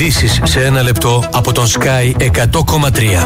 Ειδήσεις σε ένα λεπτό από τον Sky 100,3.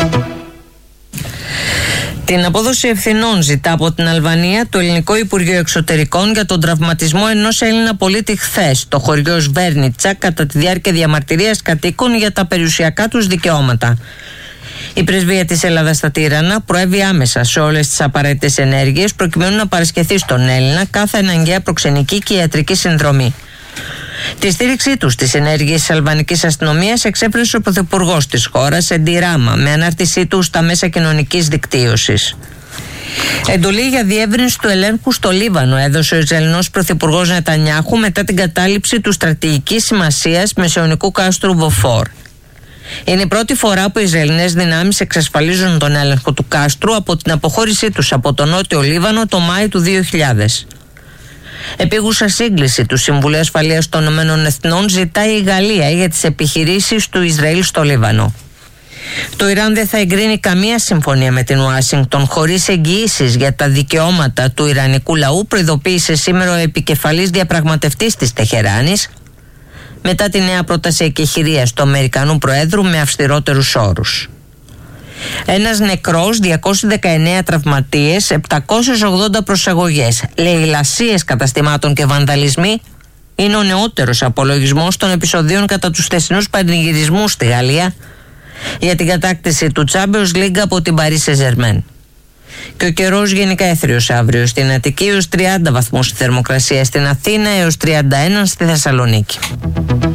Την απόδοση ευθυνών ζητά από την Αλβανία το Ελληνικό Υπουργείο Εξωτερικών για τον τραυματισμό ενός Έλληνα πολίτη χθες στο χωριό Σβέρνιτσα κατά τη διάρκεια διαμαρτυρίας κατοίκων για τα περιουσιακά τους δικαιώματα. Η πρεσβεία της Ελλάδας στα Τύρανα προέβη άμεσα σε όλες τις απαραίτητες ενέργειες προκειμένου να παρασχεθεί στον Έλληνα κάθε αναγκαία προξενική και ιατρική συνδρομή. Τη στήριξή του στις ενέργειες της αλβανικής αστυνομίας εξέφρασε ο πρωθυπουργός της χώρας, Edi Rama, με ανάρτησή του στα μέσα κοινωνικής δικτύωσης. Εντολή για διεύρυνση του ελέγχου στο Λίβανο έδωσε ο Ισραηλινός πρωθυπουργός Νετανιάχου μετά την κατάληψη του στρατηγικής σημασίας μεσαιωνικού κάστρου Μποφόρ. Είναι η πρώτη φορά που οι Ισραηλινές δυνάμεις εξασφαλίζουν τον έλεγχο του κάστρου από την αποχώρησή τους από το νότιο Λίβανο το Μάη του 2000. Επίγουσα σύγκληση του Συμβουλίου Ασφαλείας των Ηνωμένων Εθνών ζητάει η Γαλλία για τις επιχειρήσεις του Ισραήλ στο Λίβανο. Το Ιράν δεν θα εγκρίνει καμία συμφωνία με την Ουάσιγκτον χωρίς εγγυήσεις για τα δικαιώματα του Ιρανικού λαού, προειδοποίησε σήμερα ο επικεφαλής διαπραγματευτής της Τεχεράνης μετά τη νέα πρόταση εκεχηρίας του Αμερικανού Προέδρου με αυστηρότερους όρους. Ένας νεκρός, 219 τραυματίες, 780 προσαγωγές, λαιλασίες καταστημάτων και βανδαλισμοί είναι ο νεότερος απολογισμός των επεισοδίων κατά τους χθεσινούς πανηγυρισμούς στη Γαλλία για την κατάκτηση του Champions League από την Paris Saint-Germain. Και ο καιρός γενικά έθριος αύριο στην Αττική έως 30 βαθμούς η θερμοκρασία, στην Αθήνα έως 31 στη Θεσσαλονίκη.